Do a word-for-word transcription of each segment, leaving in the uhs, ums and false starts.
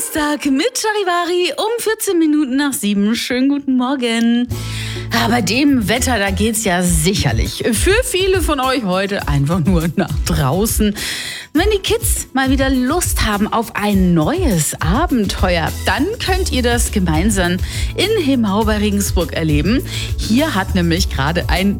Samstag mit Charivari um vierzehn Minuten nach sieben. Schönen guten Morgen. Ja, bei dem Wetter, da geht's ja sicherlich für viele von euch heute einfach nur nach draußen. Wenn die Kids mal wieder Lust haben auf ein neues Abenteuer, dann könnt ihr das gemeinsam in Hemau bei Regensburg erleben. Hier hat nämlich gerade ein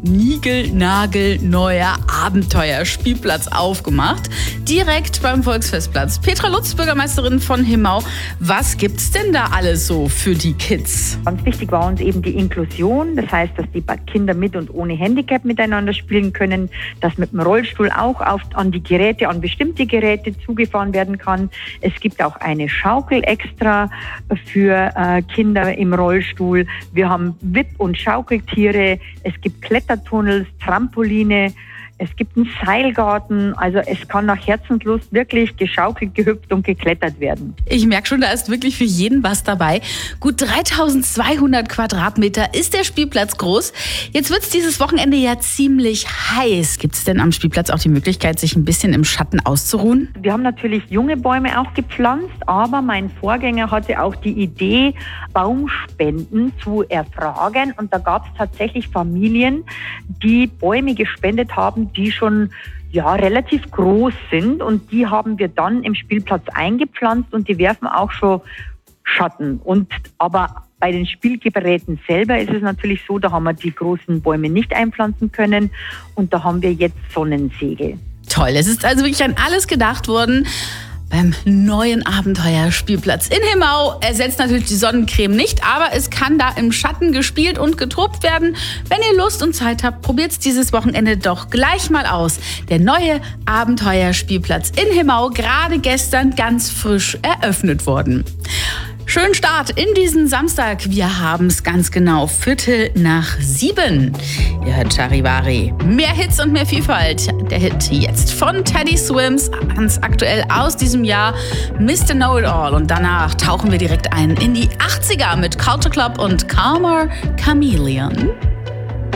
niegelnagelneuer Abenteuerspielplatz aufgemacht, direkt beim Volksfestplatz. Petra Lutz, Bürgermeisterin von Hemau, was gibt's denn da alles so für die Kids? Ganz wichtig war uns eben die Inklusion, das heißt, dass die Kinder mit und ohne Handicap miteinander spielen können, dass mit dem Rollstuhl auch auf, an die Geräte, an bestimmte Geräte zugefahren werden kann. Es gibt auch eine Schaukel extra für äh, Kinder im Rollstuhl. Wir haben Wipp- und Schaukeltiere. Es gibt Klettertunnels, Trampoline. Es gibt einen Seilgarten, also es kann nach Herzenslust wirklich geschaukelt, gehüpft und geklettert werden. Ich merke schon, da ist wirklich für jeden was dabei. Gut dreitausendzweihundert Quadratmeter ist der Spielplatz groß. Jetzt wird es dieses Wochenende ja ziemlich heiß. Gibt es denn am Spielplatz auch die Möglichkeit, sich ein bisschen im Schatten auszuruhen? Wir haben natürlich junge Bäume auch gepflanzt, aber mein Vorgänger hatte auch die Idee, Baumspenden zu erfragen. Und da gab es tatsächlich Familien, die Bäume gespendet haben, die schon ja relativ groß sind, und die haben wir dann im Spielplatz eingepflanzt und die werfen auch schon Schatten. Und aber bei den Spielgeräten selber ist es natürlich so, da haben wir die großen Bäume nicht einpflanzen können und da haben wir jetzt Sonnensegel. Toll, es ist also wirklich an alles gedacht worden. Beim neuen Abenteuerspielplatz in Hemau ersetzt natürlich die Sonnencreme nicht, aber es kann da im Schatten gespielt und getobt werden. Wenn ihr Lust und Zeit habt, probiert's dieses Wochenende doch gleich mal aus. Der neue Abenteuerspielplatz in Hemau, gerade gestern ganz frisch eröffnet worden. Schönen Start in diesen Samstag. Wir haben es ganz genau Viertel nach sieben. Ihr hört Charivari. Mehr Hits und mehr Vielfalt. Der Hit jetzt von Teddy Swims, ganz aktuell aus diesem Jahr, Mister Know-It-All. Und danach tauchen wir direkt ein in die achtziger mit Culture Club und Calmer Chameleon.